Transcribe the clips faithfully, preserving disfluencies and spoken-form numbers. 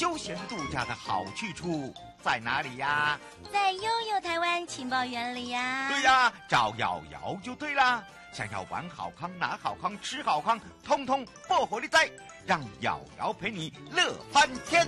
休闲度假的好去处在哪里呀？ 在悠悠台湾情报园里呀。 对呀，找瑶瑶就对啦。想要玩好康、拿好康、吃好康，通通不火力在，让瑶瑶陪你乐翻天。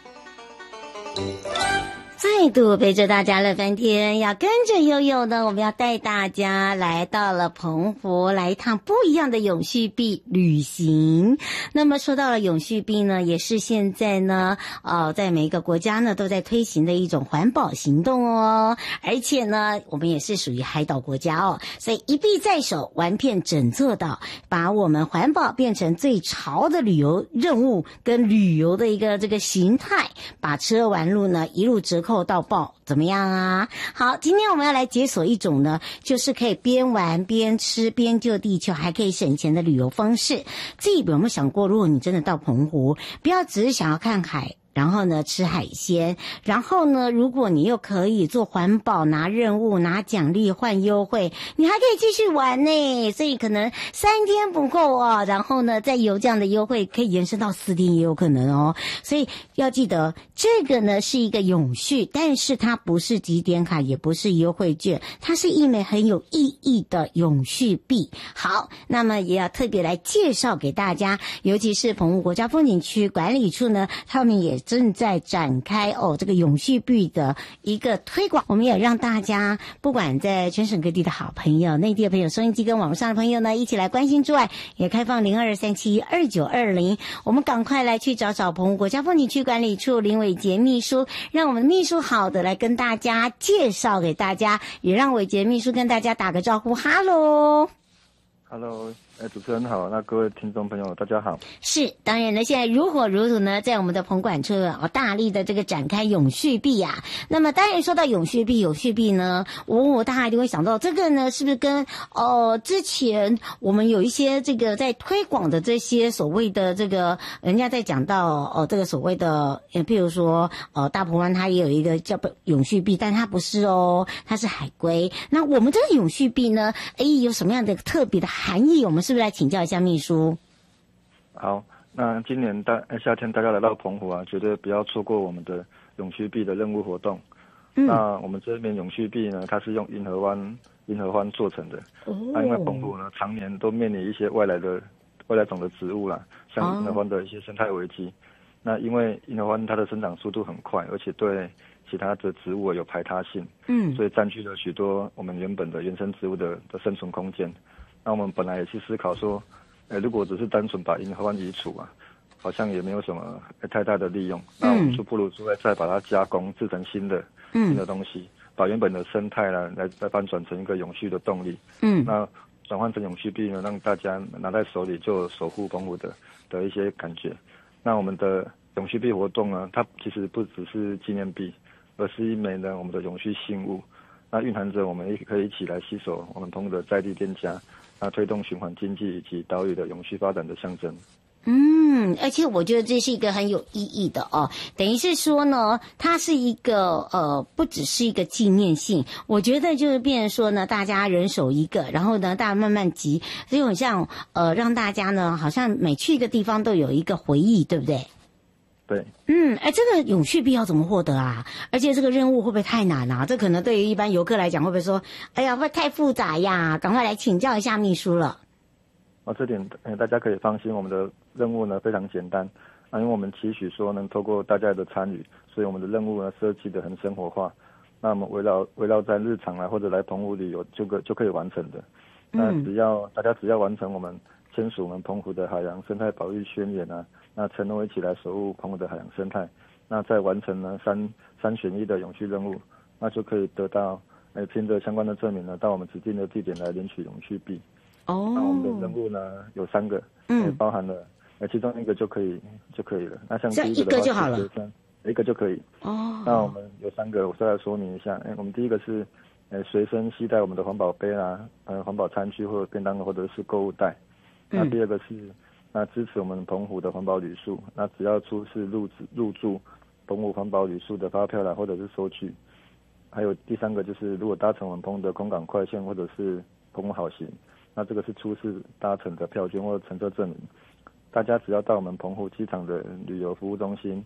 再度陪着大家乐翻天，要跟着悠悠呢，我们要带大家来到了澎湖，来一趟不一样的永续币旅行。那么说到了永续币呢，也是现在呢，呃，在每一个国家呢都在推行的一种环保行动哦。而且呢，我们也是属于海岛国家哦，所以一币在手，玩遍整座岛，把我们环保变成最潮的旅游任务跟旅游的一个这个形态，把吃喝玩乐呢一路折扣扣到爆，怎么样啊？好，今天我们要来解锁一种呢，就是可以边玩边吃边救地球，还可以省钱的旅游方式。自己有没有想过，如果你真的到澎湖，不要只是想要看海，然后呢吃海鲜，然后呢如果你又可以做环保，拿任务拿奖励换优惠，你还可以继续玩呢。所以可能三天不够哦，然后呢再有这样的优惠可以延伸到四天也有可能哦。所以要记得这个呢是一个永续，但是它不是集点卡，也不是优惠券，它是一枚很有意义的永续币。好，那么也要特别来介绍给大家，尤其是澎湖国家风景区管理处呢，他们也正在展开哦这个永续币的一个推广。我们也让大家不管在全省各地的好朋友、内地的朋友、收音机跟网络上的朋友呢一起来关心之外，也开放零二三七二九二零，我们赶快来去找找澎湖国家风景区管理处林伟杰秘书，让我们的秘书好的来跟大家介绍给大家，也让伟杰秘书跟大家打个招呼。哈喽哈喽，哎，主持人好，那各位听众朋友大家好。 是，当然呢，现在如火如荼呢，在我们的澎管处哦，大力的这个展开永续币啊。那么当然说到永续币，永续币呢，我、哦、大家一定会想到这个呢，是不是跟哦、呃、之前我们有一些这个在推广的这些所谓的这个，人家在讲到哦、呃、这个所谓的，呃，譬如说呃大鹏湾它也有一个叫永续币，但它不是哦，它是海龟。那我们这个永续币呢，哎，有什么样的特别的含义？我们是不是来请教一下秘书？ 好，那今年大夏天大家来到澎湖啊，绝对不要错过我们的永续币的任务活动。嗯、那我们这边永续币呢，它是用银河湾银河湾做成的。哦。那因为澎湖呢，常年都面临一些外来的外来种的植物啦，像银河湾的一些生态危机。哦、那因为银河湾它的生长速度很快，而且对其他的植物有排他性。嗯。所以占据了许多我们原本的原生植物的的生存空间。那我们本来也去思考说，呃，如果只是单纯把银河湾移除啊，好像也没有什么太大的利用。嗯、那我们就不如说再把它加工，制成新的、嗯、新的东西，把原本的生态呢，来来翻转成一个永续的动力。嗯，那转换成永续币呢，让大家拿在手里就有守护澎湖的的一些感觉。那我们的永续币活动呢，它其实不只是纪念币，而是一枚呢我们的永续信物。那蕴含着我们也可以一起来携手我们澎湖的在地店家。那推动循环经济以及岛屿的永续发展的象征。 嗯，而且我觉得这是一个很有意义的哦，等于是说呢，它是一个呃，不只是一个纪念性，我觉得就是变成说呢，大家人手一个，然后呢，大家慢慢集，所以很像呃，让大家呢，好像每去一个地方都有一个回忆，对不对？ 对， 嗯，哎，这个永续币要怎么获得啊？而且这个任务会不会太难啊？这可能对于一般游客来讲，会不会说，哎呀，会太复杂呀？赶快来请教一下秘书了。 哦，这点呃大家可以放心，我们的任务呢非常简单啊，因为我们期许说能透过大家的参与，所以我们的任务呢设计得很生活化。那我们围绕围绕在日常啊或者来澎湖旅游就可就可以完成的。那只要、嗯、大家只要完成我们签署我们澎湖的海洋生态保育宣言啊。那承诺一起来守护澎湖的海洋生态，那再完成呢三三选一的永续任务，那就可以得到诶凭着相关的证明呢，到我们指定的地点来领取永续币。哦，那我们的任务呢有三个，嗯，包含了诶其中一个就可以就可以了。那像第一个的话，一个就好了，一个就可以。哦，那我们有三个，我再来说明一下。诶，我们第一个是诶随身携带我们的环保杯啦，呃环保餐具或者便当或者是购物袋。那第二个是。那支持我们澎湖的环保旅宿，那只要出示入入住澎湖环保旅宿的发票啦，或者是收据。还有第三个就是，如果搭乘我们澎湖的空港快线或者是澎湖好行，那这个是出示搭乘的票券或者乘车证明。大家只要到我们澎湖机场的旅游服务中心，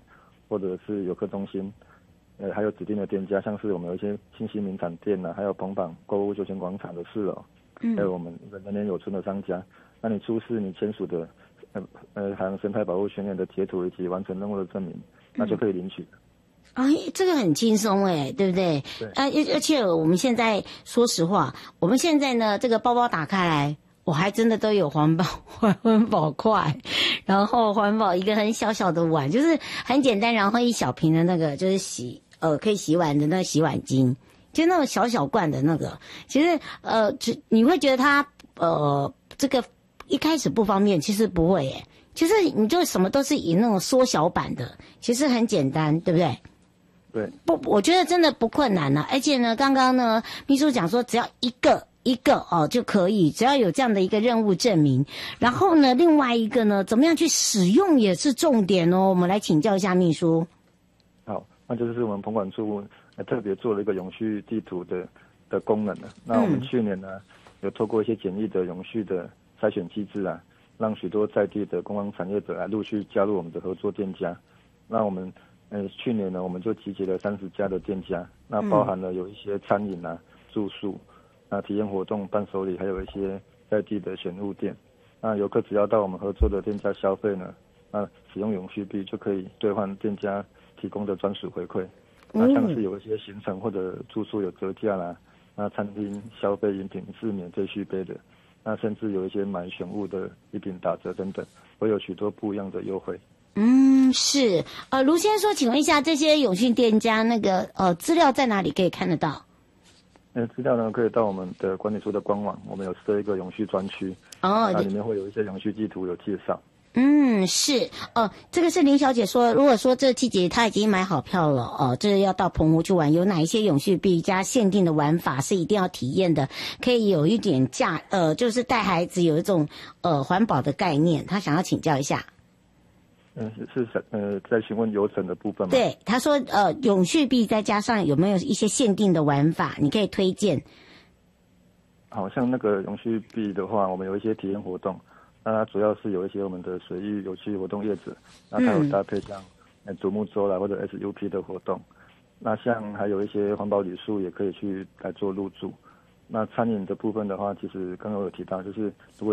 或者是游客中心，呃，还有指定的店家，像是我们有一些新兴名产店呐、啊，还有澎榜购物休闲广场的四楼，嗯，还有我们人年有村的商家。那你出示你签署的呃呃海洋生态保护宣言的截图以及完成任务的证明，那就可以领取。 啊、哦，这个很轻松哎，对不对？ 对。 啊，而且我们现在说实话，我们现在呢，这个包包打开来，我还真的都有环保环保筷，然后环保一个很小小的碗，就是很简单，然后一小瓶的那个就是洗呃可以洗碗的那个洗碗巾，就那种小小罐的那个，其实呃，只你会觉得它呃这个一开始不方便，其实不会耶，其实你就什么都是以那种缩小版的，其实很简单，对不对？ 对， 不，我觉得真的不困难啊，而且呢，刚刚呢，秘书讲说只要一个一个哦就可以，只要有这样的一个任务证明，然后呢，另外一个呢，怎么样去使用也是重点哦。我们来请教一下秘书。 好，那就是我们澎管处特别做了一个永续地图的的功能了。那我们去年呢，有透过一些简易的永续的筛选机制啊，让许多在地的观光产业者来陆续加入我们的合作店家。那我们呃，去年呢，我们就集结了三十家的店家，那包含了有一些餐饮啊、住宿、啊体验活动、伴手礼，还有一些在地的选物店。那游客只要到我们合作的店家消费呢，那使用永续币就可以兑换店家提供的专属回馈。那像是有一些行程或者住宿有折价啦，那餐厅消费饮品是免费续杯的，那甚至有一些买选物的礼品打折等等，会有许多不一样的优惠。 嗯，是，呃，卢先生说，请问一下，这些永续店家那个呃资料在哪里可以看得到？ 呃，资料呢可以到我们的管理处的官网，我们有设一个永续专区， 哦， 那里面会有一些永续地图有介绍。 嗯，是，哦，这个是林小姐说，如果说这季节她已经买好票了，哦，这要到澎湖去玩，有哪一些永续币加限定的玩法是一定要体验的，可以有一点价，呃，就是带孩子有一种呃环保的概念，她想要请教一下。 嗯，是是呃，在询问游程的部分吗？ 对，他说呃，永续币再加上有没有一些限定的玩法，你可以推荐。 好像那个永续币的话，我们有一些体验活动，那它主要是有一些我们的水域有趣活动业者，那它有搭配像呃独木舟啦或者 S U P 的活动，那像还有一些环保旅宿也可以去来做入住。那餐饮的部分的话，其实刚刚有提到，就是如果